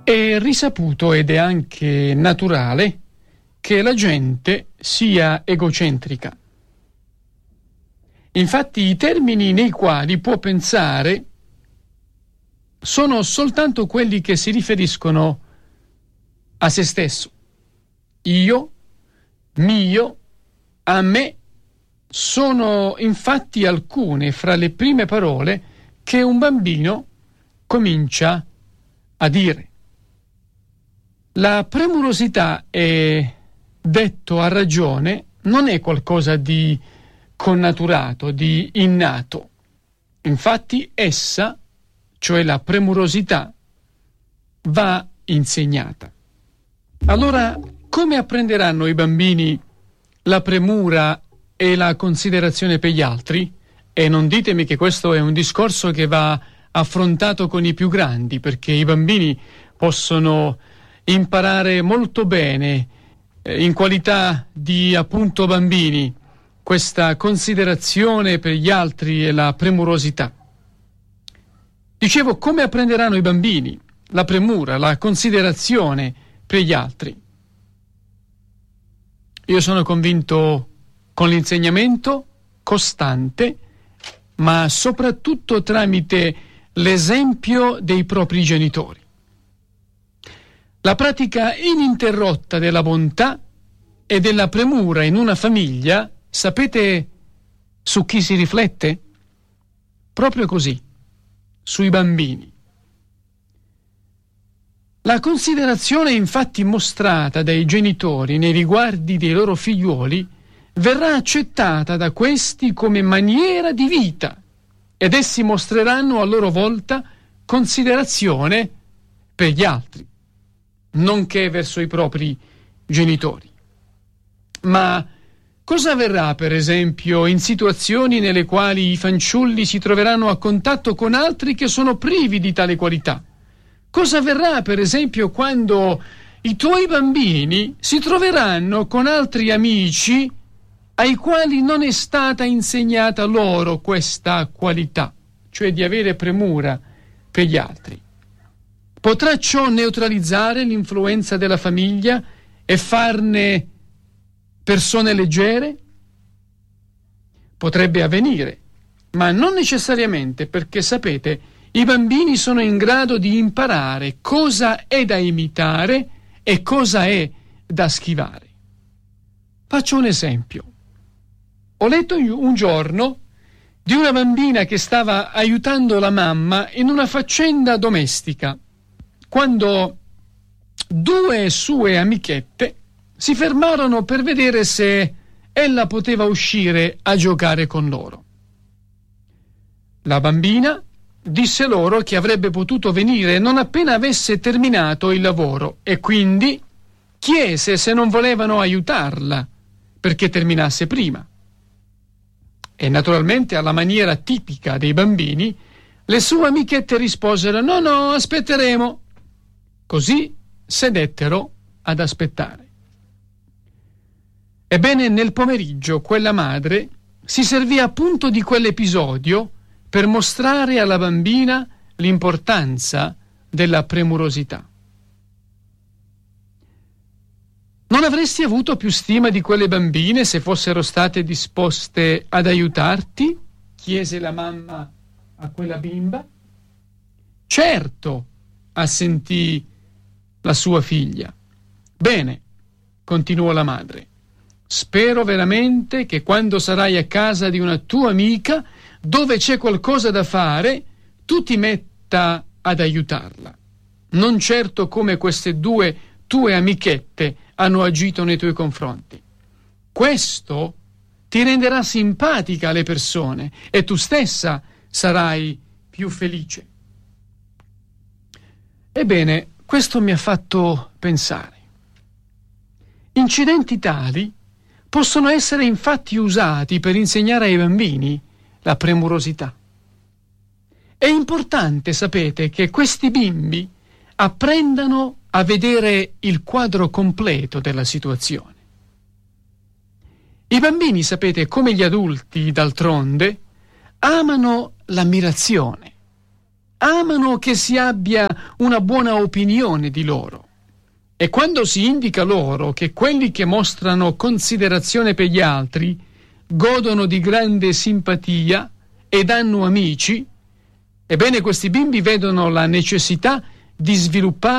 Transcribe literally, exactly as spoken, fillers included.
È risaputo ed è anche naturale che la gente sia egocentrica. Infatti i termini nei quali può pensare sono soltanto quelli che si riferiscono a se stesso. Io, mio, a me, sono infatti alcune fra le prime parole che un bambino comincia a dire. La premurosità, è detto a ragione, non è qualcosa di connaturato, di innato. Infatti essa, cioè la premurosità, va insegnata. Allora, come apprenderanno i bambini la premura e la considerazione per gli altri? E non ditemi che questo è un discorso che va affrontato con i più grandi, perché i bambini possono imparare molto bene, eh, in qualità di appunto bambini, questa considerazione per gli altri e la premurosità. Dicevo, come apprenderanno i bambini la premura, la considerazione per gli altri? Io sono convinto con l'insegnamento costante, ma soprattutto tramite l'esempio dei propri genitori. La pratica ininterrotta della bontà e della premura in una famiglia, sapete su chi si riflette? Proprio così, sui bambini. La considerazione infatti mostrata dai genitori nei riguardi dei loro figliuoli verrà accettata da questi come maniera di vita ed essi mostreranno a loro volta considerazione per gli altri, nonché verso i propri genitori. Ma cosa avverrà, per esempio, in situazioni nelle quali i fanciulli si troveranno a contatto con altri che sono privi di tale qualità? Cosa avverrà, per esempio, quando i tuoi bambini si troveranno con altri amici ai quali non è stata insegnata loro questa qualità, cioè di avere premura per gli altri? Potrà ciò neutralizzare l'influenza della famiglia e farne persone leggere? Potrebbe avvenire, ma non necessariamente, perché sapete, i bambini sono in grado di imparare cosa è da imitare e cosa è da schivare. Faccio un esempio. Ho letto un giorno di una bambina che stava aiutando la mamma in una faccenda domestica, quando due sue amichette si fermarono per vedere se ella poteva uscire a giocare con loro. La bambina disse loro che avrebbe potuto venire non appena avesse terminato il lavoro e quindi chiese se non volevano aiutarla perché terminasse prima. E naturalmente, alla maniera tipica dei bambini, le sue amichette risposero: no, no, aspetteremo. Così sedettero ad aspettare. Ebbene, nel pomeriggio quella madre si servì appunto di quell'episodio per mostrare alla bambina l'importanza della premurosità. Non avresti avuto più stima di quelle bambine se fossero state disposte ad aiutarti? Chiese la mamma a quella bimba. Certo, assentì la sua figlia. Bene, continuò la madre, spero veramente che quando sarai a casa di una tua amica dove c'è qualcosa da fare, tu ti metta ad aiutarla. Non certo come queste due tue amichette hanno agito nei tuoi confronti. Questo ti renderà simpatica alle persone e tu stessa sarai più felice. Ebbene, questo mi ha fatto pensare. Incidenti tali possono essere infatti usati per insegnare ai bambini la premurosità. È importante, sapete, che questi bimbi apprendano a vedere il quadro completo della situazione. I bambini, sapete, come gli adulti d'altronde, amano l'ammirazione, amano che si abbia una buona opinione di loro. E quando si indica loro che quelli che mostrano considerazione per gli altri godono di grande simpatia ed hanno amici, ebbene questi bimbi vedono la necessità di sviluppare